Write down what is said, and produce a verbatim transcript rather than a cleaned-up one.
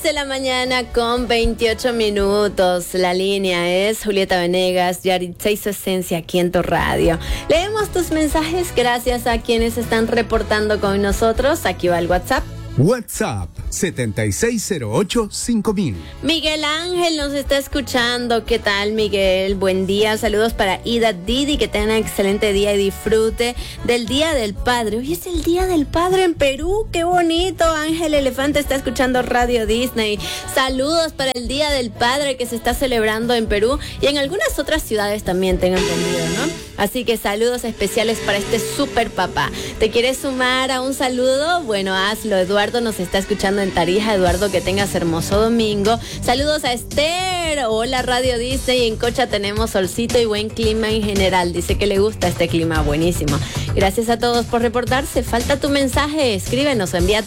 seis de la mañana con veintiocho minutos. La línea es Julieta Venegas, Yaritza y su esencia aquí en tu radio. Leemos tus mensajes gracias a quienes están reportando con nosotros. Aquí va el WhatsApp. WhatsApp setenta y seis cero ocho cinco mil. Miguel Ángel nos está escuchando. ¿Qué tal, Miguel? Buen día. Saludos para Ida Didi. Que tengan un excelente día y disfrute del Día del Padre. Hoy es el Día del Padre en Perú. ¡Qué bonito! Ángel Elefante está escuchando Radio Disney. Saludos para el Día del Padre que se está celebrando en Perú y en algunas otras ciudades también, tengo entendido, ¿no? Así que saludos especiales para este super papá. ¿Te quieres sumar a un saludo? Bueno, hazlo. Eduardo nos está escuchando en Tarija. Eduardo, que tengas hermoso domingo. Saludos a Esther. Hola, Radio Disney. En Cocha tenemos solcito y buen clima en general. Dice que le gusta este clima. Buenísimo. Gracias a todos por reportarse. Falta tu mensaje. Escríbenos o envía